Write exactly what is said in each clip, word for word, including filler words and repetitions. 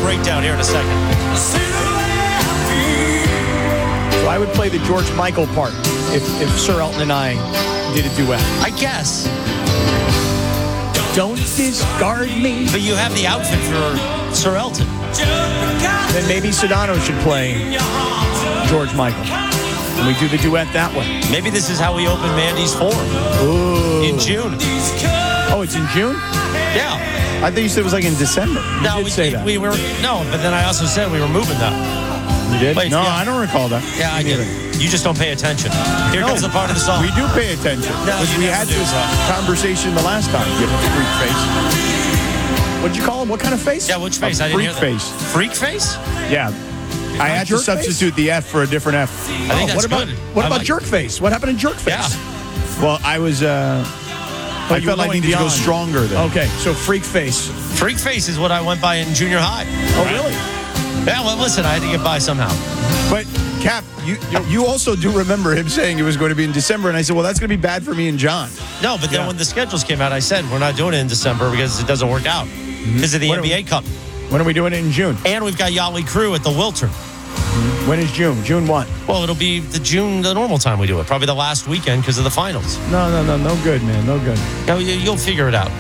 breakdown here in a second. So I would play the George Michael part if, if Sir Elton and I did a duet. I guess. Don't discard me. But you have the outfit for Sir Elton. Then maybe Sedano should play George Michael. And we do the duet that way. Maybe this is how we open Mandy's Forum. Ooh. In June. Oh, it's in June? Yeah. I thought you said it was like in December. You No, did we, say that. we were no, but then I also said we were moving that. You did? Wait, no, yeah. I don't recall that. Yeah, I did. You just don't pay attention. Here No, comes the part of the song. We do pay attention. No, Because you we never had do, this so. conversation the last time. You freak face. What'd you call him? What kind of face? Yeah, which face? A I didn't freak hear that. face. Freak face? Yeah. I had to jerk substitute face? the F for a different F. I think Oh, that's what about, good. What I about like- jerk face? What happened to jerk face? Yeah. Well, I was. Uh, Oh, I you felt were I going needed to go beyond. stronger then. Okay, so freak face. Freak face is what I went by in junior high. Oh, really? Yeah, well, listen, I had to get by somehow. But Cap, you you also do remember him saying it was going to be in December, and I said, well, that's going to be bad for me and John. No, but then Yeah. when the schedules came out, I said we're not doing it in December because it doesn't work out because of the When N B A are we- Cup. When are we doing it in June? And we've got Yali Crew at the Wiltern. When is June? June what? Well, it'll be the June, the normal time we do it. Probably the last weekend because of the finals. No, no, no, no good, man, no good. No, you, you'll figure it out.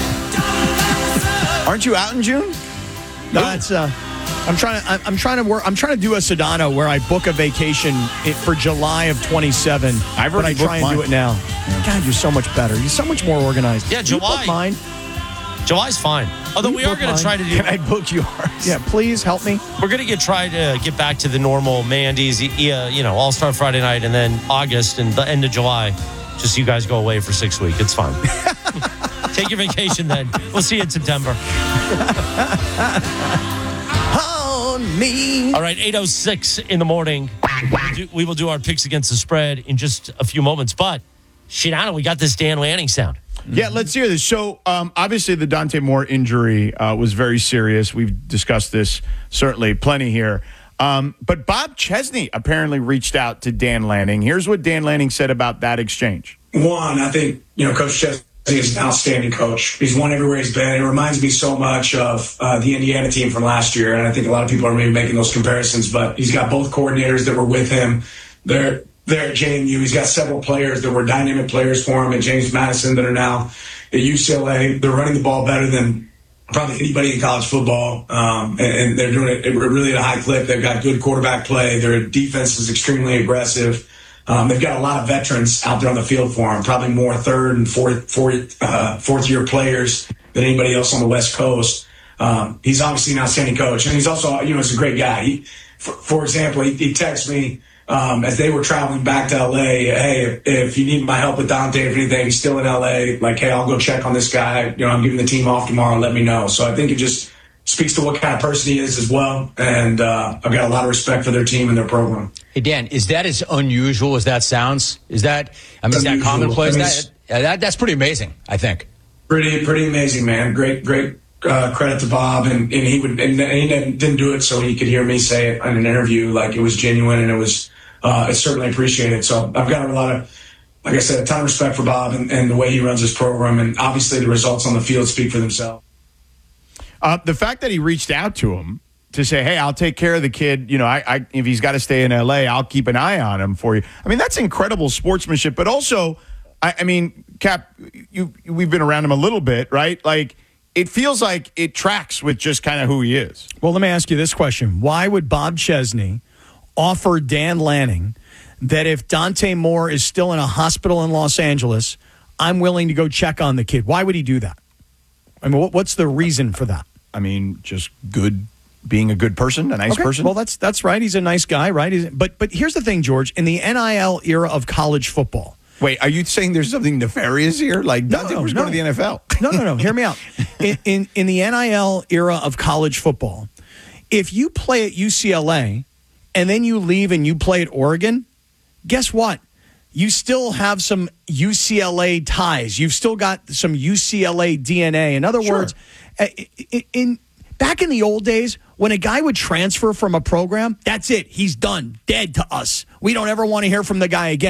Aren't you out in June? No, that's. Uh, I'm trying to. I'm trying to work. I'm trying to do a Sedano where I book a vacation it, for July of twenty-seven. I've already but I try and mine. do it now. God, you're so much better. You're so much more organized. Yeah, Can you July. book mine. July's fine. Although Can we you are book going to try mine? to do. Can I book yours? Yeah, please help me. We're going to get try to get back to the normal Mandy's, uh, you know, All Star Friday night, and then August and the end of July. Just you guys go away for six weeks. It's fine. Take your vacation then. We'll see you in September. On me. All right, eight oh six in the morning. We'll do, we will do our picks against the spread in just a few moments. But, Shidano, we got this Dan Lanning sound. Yeah, let's hear this. So, um, obviously, the Dante Moore injury uh, was very serious. We've discussed this certainly plenty here. Um, but Bob Chesney apparently reached out to Dan Lanning. Here's what Dan Lanning said about that exchange. One, I think, you know, Coach Chesney is an outstanding coach. He's won everywhere he's been. It reminds me so much of uh, the Indiana team from last year, and I think a lot of people are maybe making those comparisons, but he's got both coordinators that were with him. They're there at J M U. He's got several players that were dynamic players for him at James Madison that are now at U C L A. They're running the ball better than probably anybody in college football, um, and, and they're doing it really at a high clip. They've got good quarterback play. Their defense is extremely aggressive. Um, they've got a lot of veterans out there on the field for them, probably more third and fourth, fourth, uh, fourth year players than anybody else on the West Coast. Um, he's obviously an outstanding coach, and he's also, you know, he's a great guy. He, for, for example, he, he texted me um, as they were traveling back to L A, hey, if, if you need my help with Dante, if anything, he's still in L A, like, hey, I'll go check on this guy. You know, I'm giving the team off tomorrow. Let me know. So I think it just speaks to what kind of person he is as well. And uh, I've got a lot of respect for their team and their program. Hey, Dan, is that as unusual as that sounds? Is that, I mean, is that Unusual. commonplace? I mean, that, yeah, that, that's pretty amazing, I think. Pretty, pretty amazing, man. Great, great uh, credit to Bob, and, and he would, and he didn't do it so he could hear me say it in an interview, like it was genuine, and it was, uh, it's certainly appreciated. So I've got a lot of, like I said, a ton of respect for Bob and, and the way he runs his program, and obviously the results on the field speak for themselves. Uh, the fact that he reached out to him to say, hey, I'll take care of the kid. You know, I, I if he's got to stay in L A, I'll keep an eye on him for you. I mean, that's incredible sportsmanship. But also, I, I mean, Cap, you we've been around him a little bit, right? Like, it feels like it tracks with just kind of who he is. Well, let me ask you this question. Why would Bob Chesney offer Dan Lanning that if Dante Moore is still in a hospital in Los Angeles, I'm willing to go check on the kid? Why would he do that? I mean, what, what's the reason for that? I mean, just good, being a good person, a nice Okay, person. Well, that's that's right. He's a nice guy, right? He's, but but here's the thing, George. In the N I L era of college football. Wait, are you saying there's something nefarious here? Like, No, Dante no, was no. going to the N F L. No, no, no. Hear me out. In, in in the N I L era of college football, if you play at U C L A and then you leave and you play at Oregon, guess what? You still have some U C L A ties. You've still got some U C L A D N A. In other Sure. words, in, in back in the old days, when a guy would transfer from a program, that's it. He's done, dead to us. We don't ever want to hear from the guy again.